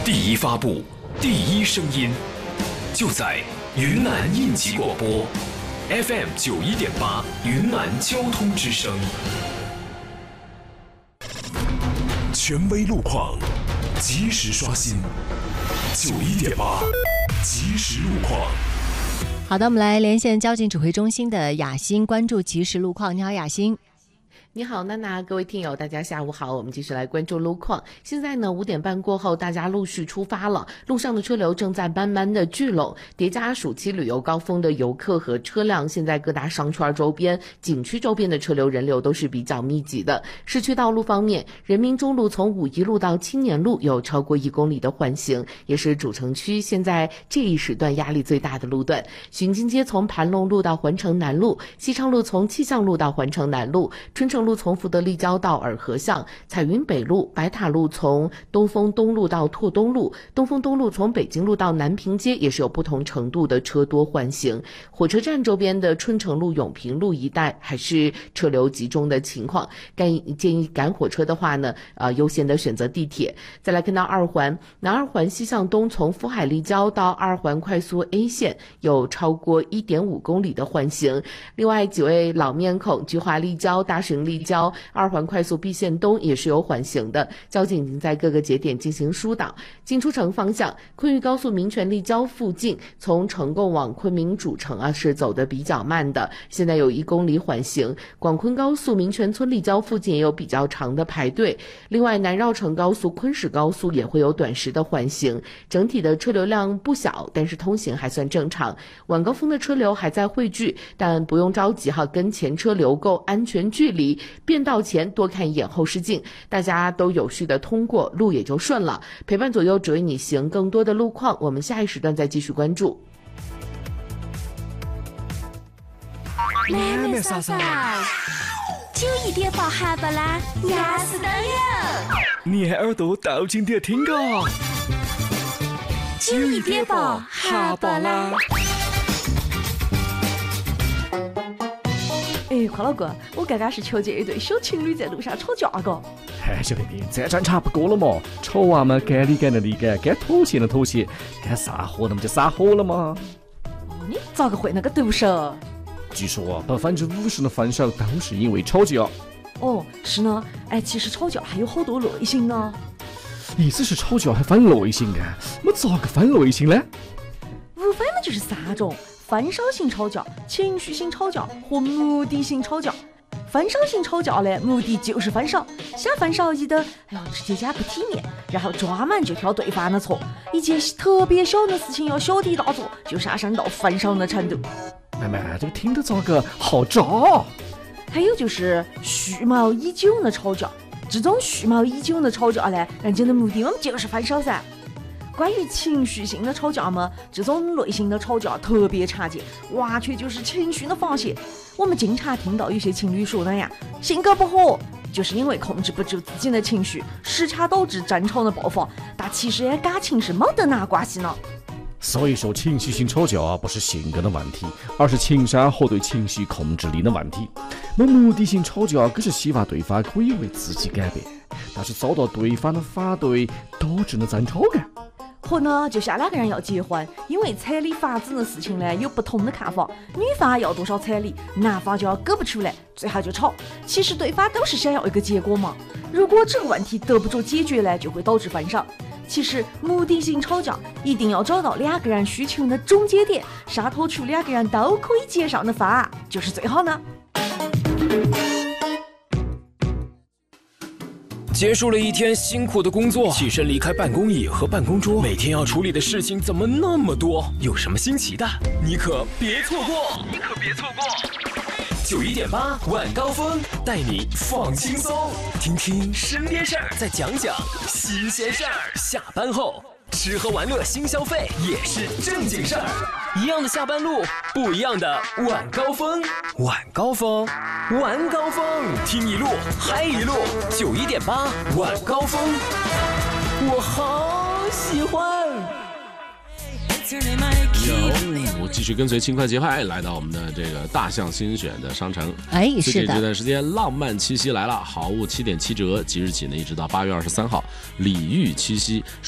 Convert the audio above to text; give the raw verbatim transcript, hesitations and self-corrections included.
第一发布，第一声音，就在云南应急广播 F M 九一点八云南交通之声。权威路况，及时刷新。九一点八，及时路况。 好的，我们来连线交警指挥中心的雅欣，关注及时路况。你好，雅欣。 你好，娜娜，各位听友，大家下午好。我们继续来关注路况。现在呢，五点半过后，大家陆续出发了，路上的车流正在慢慢的聚拢，叠加暑期旅游高峰的游客和车辆，现在各大商圈周边、景区周边的车流人流都是比较密集的。市区道路方面，人民中路从五一路到青年路有超过一公里的缓行，也是主城区现在这一时段压力最大的路段。巡京街从盘龙路到环城南路，西昌路从气象路到环城南路，春城路从福德立交到洱河巷，彩云北路、白塔路从东风东路到拓东路，东风东路从北京路到南平街也是有不同程度的车多缓行。火车站周边的春城路、永平路一带还是车流集中的情况，建议赶火车的话呢，呃，优先的选择地铁。再来看到二环，南二环西向东从福海立交到二环快速 A 线有超过 一点五公里的缓行。另外几位老面孔，菊华立交、大顺立交、二环快速 B 线东也是有缓行的，交警已经在各个节点进行疏导。进出城方向，昆玉高速民权立交附近从成贡往昆明主城啊是走得比较慢的，现在有一公里缓行。广昆高速民权村立交附近也有比较长的排队。另外南绕城高速、昆石高速也会有短时的缓行，整体的车流量不小，但是通行还算正常。晚高峰的车流还在汇聚，但不用着急哈，跟前车留够安全距离，变道前多看一眼后视镜，大家都有序的通过，路也就顺了。陪伴左右，只为你行更多的路况，我们下一时段再继续关注。 妹妹嫂嫂，九一点八下班啦，压死等人。 你耳朵倒紧点听个。 九一点八下班啦。 哎，邝老哥，我刚刚是瞧见一对小情侣在路上吵架个。 哎，小弟弟，这战差不多了嘛，吵完嘛，该理该的理该，该妥协的妥协，该撒火那么就撒火了嘛。 哦，你咋个会那个读手？ 据说啊，百分之五十的分手都是因为吵架。 哦，是呢。哎，其实吵架还有好多类型呢。 意思是吵架还分类型啊？我咋个分类型呢？ 无非嘛就是三种。分手型吵架、情绪性吵架和目的性吵架。分手型吵架呢，目的就是分手，想分手一的，哎呀，直接讲不体面，然后专门就挑对方的错，一件特别小的事情要小题大做，就上升到分手的程度。 妹妹，这个听着咋个好渣？ 还有就是蓄谋已久的吵架，这种蓄谋已久的吵架呢，人家的目的我们就是分手噻。关于情绪性的吵架嘛，这种类型的吵架特别常见，完全就是情绪的发泄。我们经常听到有些情侣说的呀，性格不合，就是因为控制不住自己的情绪，时常导致争吵的爆发。但其实感情是没得那关系呢。 所以说，情绪性吵架不是性格的问题，而是情商和对情绪控制力的问题。那目的性吵架，更是希望对方可以为自己改变，但是遭到对方的反对，导致了争吵感。 或呢，就像两个人要结婚，因为彩礼房子的事情呢有不同的看法，女方要多少彩礼，男方就要给不出来，最后就吵。其实对方都是想要一个结果嘛，如果这个问题得不着解决呢，就会导致分手。其实目的性吵架一定要找到两个人需求的中间点，商讨出两个人都可以接受的方案，就是最好呢。 结束了一天辛苦的工作，起身离开办公椅和办公桌，每天要处理的事情怎么那么多？有什么新奇的，你可别错过！你可别错过！九一点八晚高峰带你放轻松，听听身边事儿，再讲讲新鲜事儿。下班后，吃喝玩乐新消费也是正经事儿。一样的下班路，不一样的晚高峰。晚高峰，晚高峰，听一路嗨一路。九一点八晚高峰，我好喜欢。 有，继续跟随轻快节拍来到我们的这个大象新选的商城。 哎，是的， 这段时间浪漫七夕来了，好物七点七折，即日起呢一直到八月二十三号，礼遇七夕。